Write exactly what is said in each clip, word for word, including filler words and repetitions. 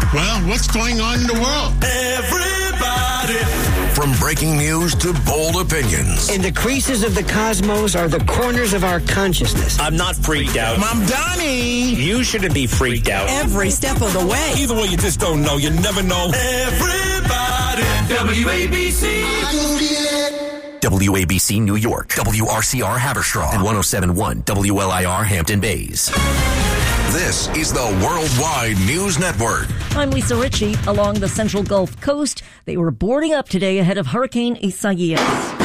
Well, what's going on in the world? Everybody. From breaking news to bold opinions. In the creases of the cosmos are the corners of our consciousness. I'm not freaked out. Mom Donnie! You shouldn't be freaked out. Every step of the way. Either way, you just don't know. You never know. Everybody. W A B C. W A B C New York, W R C R Haverstraw, and one oh seven point one W L I R Hampton Bays. This is the Worldwide News Network. I'm Lisa Ritchie. Along the central Gulf Coast, they were boarding up today ahead of Hurricane Isaias.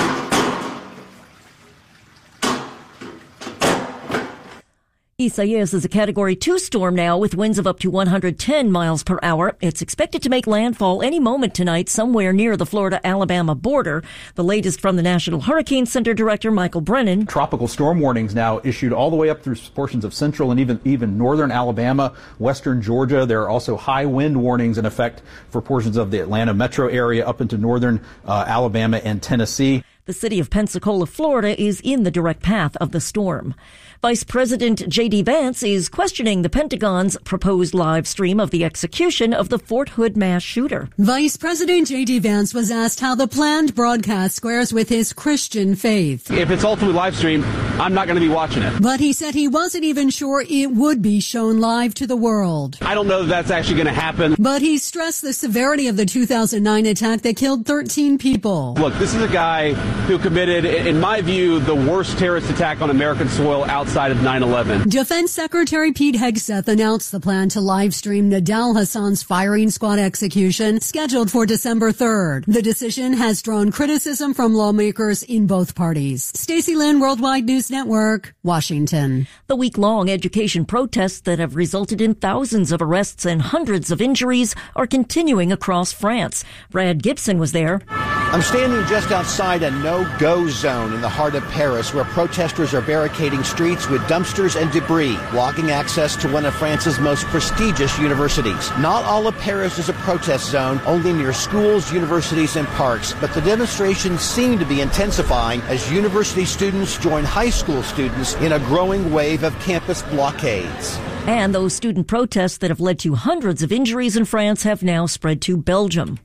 Isaias is a Category two storm now with winds of up to one hundred ten miles per hour. It's expected to make landfall any moment tonight somewhere near the Florida-Alabama border. The latest from the National Hurricane Center Director Michael Brennan. Tropical storm warnings now issued all the way up through portions of central and even, even northern Alabama, western Georgia. There are also high wind warnings in effect for portions of the Atlanta metro area up into northern uh, Alabama and Tennessee. The city of Pensacola, Florida, is in the direct path of the storm. Vice President J D. Vance is questioning the Pentagon's proposed live stream of the execution of the Fort Hood mass shooter. Vice President J D. Vance was asked how the planned broadcast squares with his Christian faith. If it's ultimately live streamed, I'm not going to be watching it. But he said he wasn't even sure it would be shown live to the world. I don't know that that's actually going to happen. But he stressed the severity of the two thousand nine attack that killed thirteen people. Look, this is a guy who committed, in my view, the worst terrorist attack on American soil outside of nine eleven. Defense Secretary Pete Hegseth announced the plan to live stream Nidal Hassan's firing squad execution, scheduled for December third. The decision has drawn criticism from lawmakers in both parties. Stacey Lynn, Worldwide News Network, Washington. The week-long education protests that have resulted in thousands of arrests and hundreds of injuries are continuing across France. Brad Gibson was there. I'm standing just outside a no-go zone in the heart of Paris where protesters are barricading streets with dumpsters and debris, blocking access to one of France's most prestigious universities. Not all of Paris is a protest zone, only near schools, universities, and parks. But the demonstrations seem to be intensifying as university students join high school students in a growing wave of campus blockades. And those student protests that have led to hundreds of injuries in France have now spread to Belgium.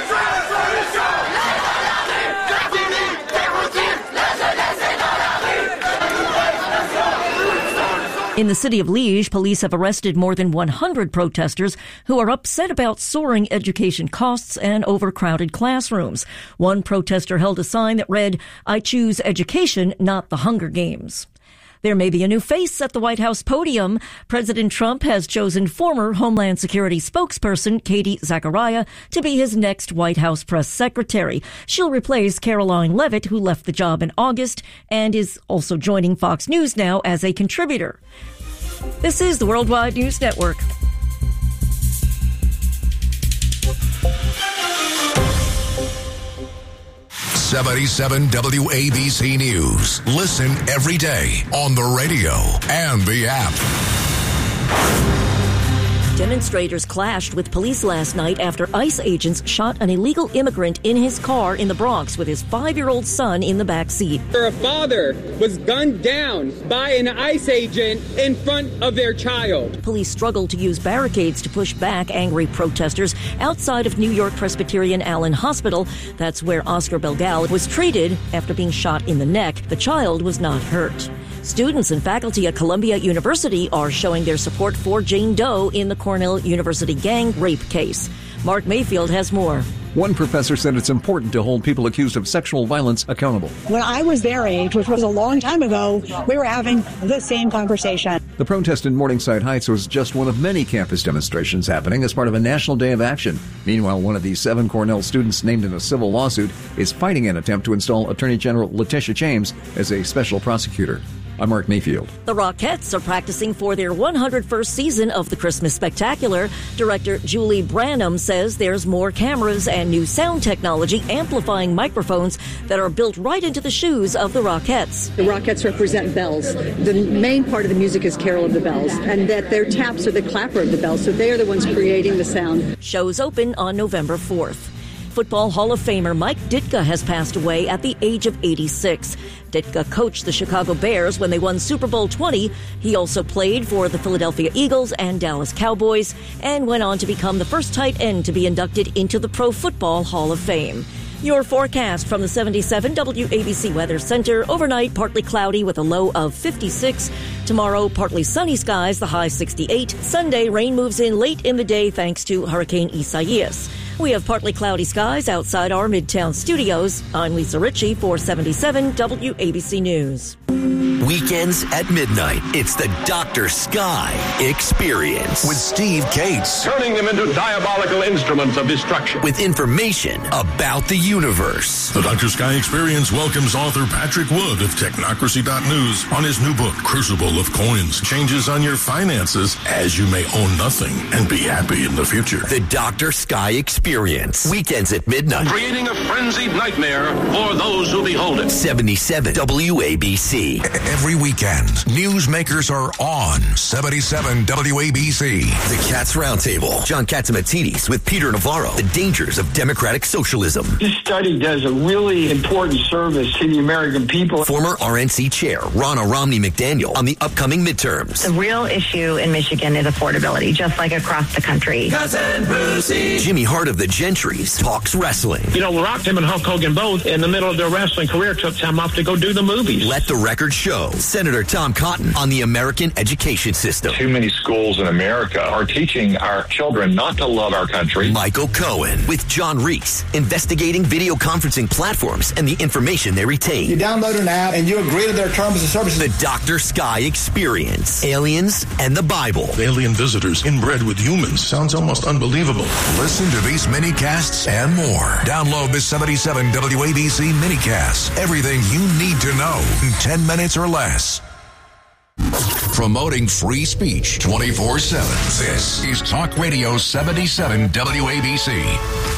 In the city of Liège, police have arrested more than one hundred protesters who are upset about soaring education costs and overcrowded classrooms. One protester held a sign that read, "I choose education, not the Hunger Games." There may be a new face at the White House podium. President Trump has chosen former Homeland Security spokesperson Katie Zachariah to be his next White House press secretary. She'll replace Caroline Leavitt, who left the job in August and is also joining Fox News now as a contributor. This is the Worldwide News Network. seventy-seven W A B C News. Listen every day on the radio and the app. Demonstrators clashed with police last night after ICE agents shot an illegal immigrant in his car in the Bronx with his five-year-old son in the back seat. A father was gunned down by an ICE agent in front of their child. Police struggled to use barricades to push back angry protesters outside of New York Presbyterian Allen Hospital. That's where Oscar Belgal was treated after being shot in the neck. The child was not hurt. Students and faculty at Columbia University are showing their support for Jane Doe in the Cornell University gang rape case. Mark Mayfield has more. One professor said it's important to hold people accused of sexual violence accountable. When I was their age, which was a long time ago, we were having the same conversation. The protest in Morningside Heights was just one of many campus demonstrations happening as part of a national day of action. Meanwhile, one of the seven Cornell students named in a civil lawsuit is fighting an attempt to install Attorney General Letitia James as a special prosecutor. I'm Mark Mayfield. The Rockettes are practicing for their one hundred first season of the Christmas Spectacular. Director Julie Branham says there's more cameras and new sound technology amplifying microphones that are built right into the shoes of the Rockettes. The Rockettes represent bells. The main part of the music is Carol of the Bells, and that their taps are the clapper of the bells, so they are the ones creating the sound. Shows open on November fourth. Football Hall of Famer Mike Ditka has passed away at the age of eighty-six. Ditka coached the Chicago Bears when they won Super Bowl twenty. He also played for the Philadelphia Eagles and Dallas Cowboys and went on to become the first tight end to be inducted into the Pro Football Hall of Fame. Your forecast from the seventy-seven W A B C Weather Center. Overnight, partly cloudy with a low of fifty-six. Tomorrow, partly sunny skies, the high sixty-eight. Sunday, rain moves in late in the day thanks to Hurricane Isaias. We have partly cloudy skies outside our Midtown studios. I'm Lisa Ritchie for seventy-seven W A B C News. Weekends at midnight. It's the Doctor Sky Experience with Steve Cates. Turning them into diabolical instruments of destruction. With information about the universe. The Doctor Sky Experience welcomes author Patrick Wood of Technocracy dot news on his new book, Crucible of Coins. Changes on your finances as you may own nothing and be happy in the future. The Doctor Sky Experience. Weekends at midnight. Creating a frenzied nightmare for those who behold it. seventy-seven W A B C. Every weekend, newsmakers are on seventy-seven W A B C. The Cats Roundtable. John Katsimatidis with Peter Navarro. The dangers of democratic socialism. This study does a really important service to the American people. Former R N C chair Ronna Romney McDaniel on the upcoming midterms. The real issue in Michigan is affordability, just like across the country. Cousin Brucey. Jimmy Hart of the Gentrys talks wrestling. You know, Rock, him and Hulk Hogan both, in the middle of their wrestling career, took time off to go do the movies. Let the record show. Senator Tom Cotton on the American education system. Too many schools in America are teaching our children not to love our country. Michael Cohen with John Reese, investigating video conferencing platforms and the information they retain. You download an app and you agree to their terms and services. The Doctor Sky Experience. Aliens and the Bible. Alien visitors inbred with humans. Sounds almost unbelievable. Listen to these mini-casts and more. Download the seventy-seven W A B C mini-casts. Everything you need to know in ten minutes or less. Promoting free speech twenty-four seven. This is Talk Radio seventy-seven W A B C.